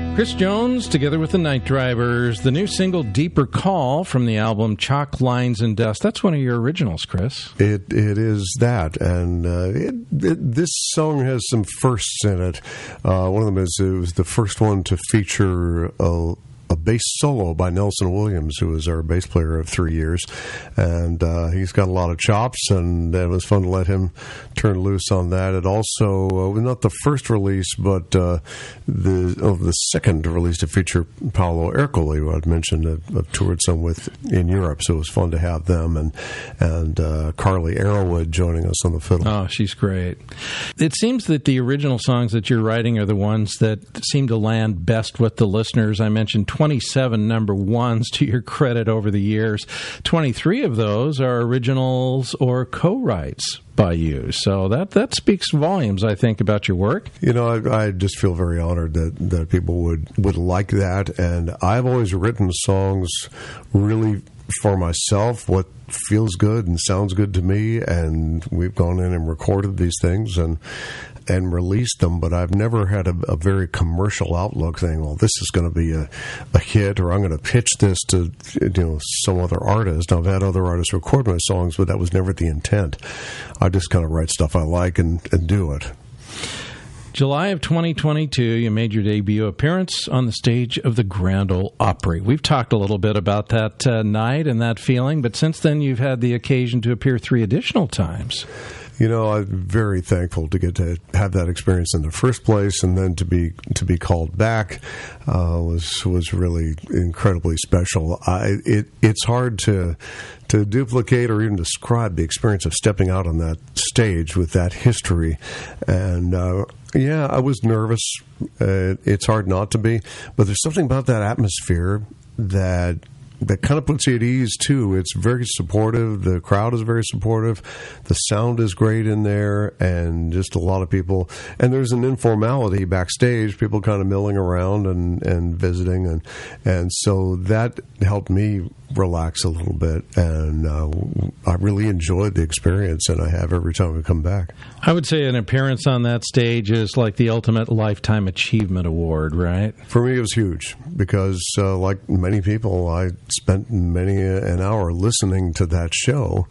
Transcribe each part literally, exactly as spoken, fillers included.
Chris Jones, together with the Night Drivers, the new single Deeper Call from the album Chalk Lines and Dust. That's one of your originals, Chris. It It is that, and uh, it, it, this song has some firsts in it. Uh, one of them is it was the first one to feature a a bass solo by Nelson Williams, who was our bass player of three years. And uh, he's got a lot of chops, and it was fun to let him turn loose on that. It also, uh, not the first release, but uh, the oh, the second release to feature Paolo Ercole, who I'd mentioned I've, I've toured some with in Europe, so it was fun to have them. And, and uh, Carly Arrowwood joining us on the fiddle. Oh, she's great. It seems that the original songs that you're writing are the ones that seem to land best with the listeners. I mentioned twenty-seven number ones to your credit over the years. twenty-three of those are originals or co-writes by you. So that, that speaks volumes, I think, about your work. You know, I, I just feel very honored that, that people would, would like that. And I've always written songs really for myself, what feels good and sounds good to me. And we've gone in and recorded these things and and released them, but I've never had a, a very commercial outlook saying, well, this is going to be a, a hit, or I'm going to pitch this to, you know, some other artist. I've had other artists record my songs, but that was never the intent. I just kind of write stuff I like and, and do it. July of twenty twenty-two, you made your debut appearance on the stage of the Grand Ole Opry. We've talked a little bit about that uh, night and that feeling, but since then you've had the occasion to appear three additional times. You know, I'm very thankful to get to have that experience in the first place, and then to be to be called back uh, was was really incredibly special. I, it it's hard to to duplicate or even describe the experience of stepping out on that stage with that history, and uh, yeah, I was nervous. Uh, it's hard not to be, but there's something about that atmosphere that. That kind of puts you at ease, too. It's very supportive. The crowd is very supportive. The sound is great in there, and just a lot of people. And there's an informality backstage, people kind of milling around and, and visiting. And, and so that helped me relax a little bit. And uh, I really enjoyed the experience, and I have every time I come back. I would say an appearance on that stage is like the ultimate lifetime achievement award, right? For me, it was huge because, uh, like many people, I spent many an hour listening to that show,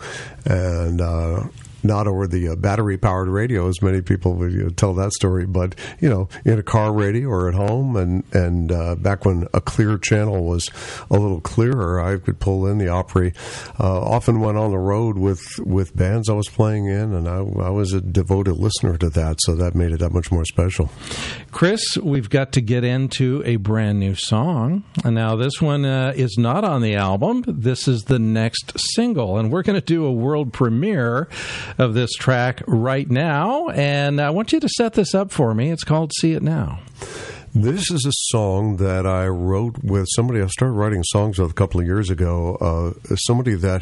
and uh, not over the uh, battery-powered radio, as many people would you know, tell that story, but, you know, in a car radio or at home, and, and uh, back when a clear channel was a little clearer, I could pull in the Opry. Uh, often went on the road with, with bands I was playing in, and I, I was a devoted listener to that, so that made it that much more special. Chris, we've got to get into a brand new song. And now this one uh, is not on the album. This is the next single, and we're going to do a world premiere of this track right now, and I want you to set this up for me. It's called See It Now. This is a song that I wrote with somebody I started writing songs with a couple of years ago, uh, somebody that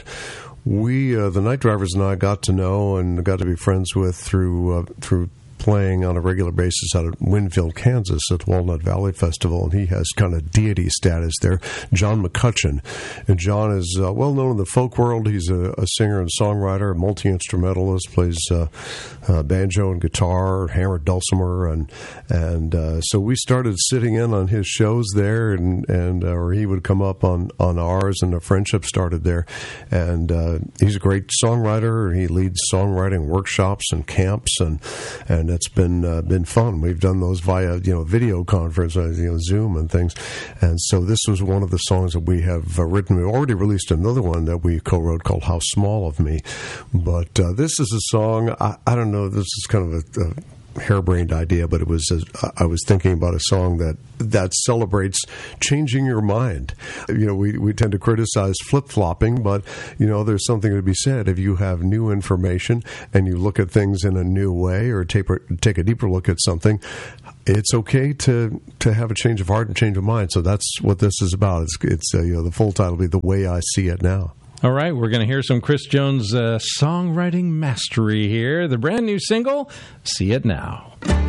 we, uh, the Night Drivers and I, got to know and got to be friends with through uh, through playing on a regular basis out of Winfield, Kansas at the Walnut Valley Festival, and he has kind of deity status there, John McCutcheon. And John is uh, well known in the folk world. He's a, a singer and songwriter, a multi-instrumentalist, plays uh, uh, banjo and guitar, hammered dulcimer, and and uh, so we started sitting in on his shows there, and, and uh, or he would come up on, on ours, and a friendship started there. And uh, he's a great songwriter. He leads songwriting workshops and camps, and and it's been uh, been fun. We've done those via you know video conference, uh, you know Zoom and things, and so this was one of the songs that we have uh, written. We already released another one that we co-wrote called "How Small of Me," but uh, this is a song. I, I don't know. This is kind of a, a harebrained idea, but it was a, I was thinking about a song that that celebrates changing your mind. You know, we we tend to criticize flip-flopping, but you know, there's something to be said if you have new information and you look at things in a new way, or take take a deeper look at something. It's okay to to have a change of heart and change of mind. So that's what this is about. It's it's uh, you know the full title will be "The Way I See It Now." All right, we're going to hear some Chris Jones uh, songwriting mastery here. The brand new single, See It Now.